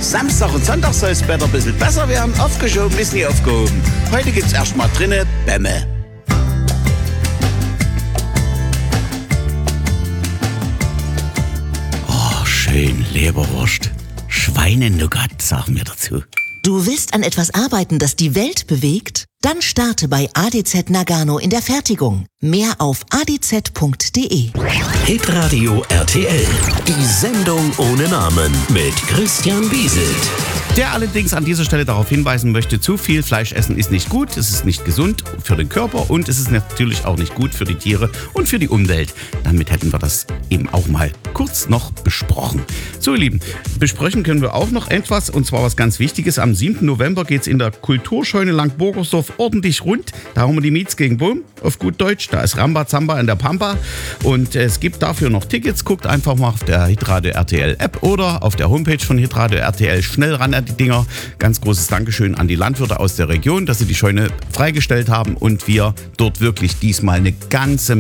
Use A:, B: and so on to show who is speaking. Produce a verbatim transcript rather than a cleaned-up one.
A: Samstag und Sonntag soll das Wetter ein bisschen besser werden. Aufgeschoben ist nie aufgehoben. Heute gibt's erstmal drinnen Bämme. Oh, schön Leberwurst. Schweinenougat, sagen wir dazu.
B: Du willst an etwas arbeiten, das die Welt bewegt? Dann starte bei A D Z Nagano in der Fertigung. Mehr auf a d z punkt d e.
C: Hitradio R T L. Die Sendung ohne Namen mit Christian Wieselt.
A: Der allerdings an dieser Stelle darauf hinweisen möchte, zu viel Fleisch essen ist nicht gut, es ist nicht gesund für den Körper und es ist natürlich auch nicht gut für die Tiere und für die Umwelt. Damit hätten wir das eben auch mal kurz noch besprochen. So ihr Lieben, besprechen können wir auch noch etwas und zwar was ganz Wichtiges. Am siebten November geht es in der Kulturscheune Langburgersdorf ordentlich rund. Da haben wir die Miets gegen Boom auf gut Deutsch. Da ist Rambazamba in der Pampa und es gibt dafür noch Tickets. Guckt einfach mal auf der Hitradio R T L App oder auf der Homepage von Hitradio R T L schnell ran an die Dinger. Ganz großes Dankeschön an die Landwirte aus der Region, dass sie die Scheune freigestellt haben und wir dort wirklich diesmal eine ganze